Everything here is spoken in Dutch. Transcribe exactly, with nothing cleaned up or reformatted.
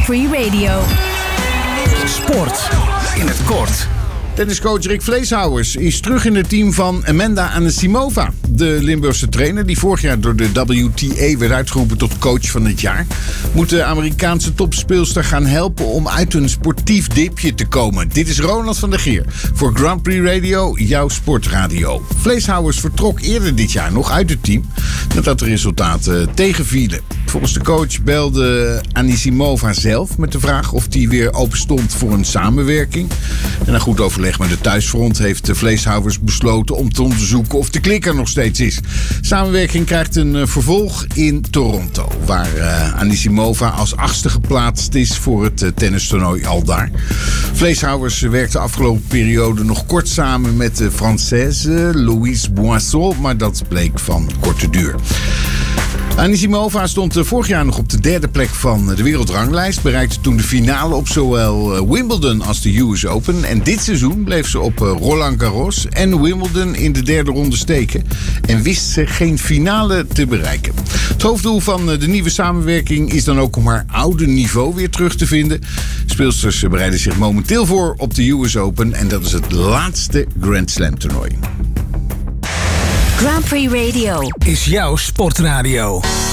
Prix Radio. Sport in het kort. Tenniscoach Rick Vleeshouwers is terug in het team van Amanda Anisimova. De Limburgse trainer, die vorig jaar door de W T A werd uitgeroepen tot coach van het jaar, moet de Amerikaanse topspeelster gaan helpen om uit een sportief dipje te komen. Dit is Ronald van der Geer voor Grand Prix Radio, jouw sportradio. Vleeshouwers vertrok eerder dit jaar nog uit het team nadat de resultaten tegenvielen. Volgens de coach belde Anisimova zelf met de vraag of hij weer open stond voor een samenwerking. En na goed overleg met de thuisfront heeft de Vleeshouwers besloten om te onderzoeken of de klik er nog steeds is. Samenwerking krijgt een uh, vervolg in Toronto, waar uh, Anisimova als achtste geplaatst is voor het uh, tennistoernooi al daar. Vleeshouwers werkte de afgelopen periode nog kort samen met de Française Louise Boisson, maar dat bleek van korte duur. Anisimova stond vorig jaar nog op de derde plek van de wereldranglijst. Bereikte toen de finale op zowel Wimbledon als de U S Open. En dit seizoen bleef ze op Roland Garros en Wimbledon in de derde ronde steken. En wist ze geen finale te bereiken. Het hoofddoel van de nieuwe samenwerking is dan ook om haar oude niveau weer terug te vinden. Speelsters bereiden zich momenteel voor op de U S Open. En dat is het laatste Grand Slam toernooi. Grand Prix Radio is jouw sportradio.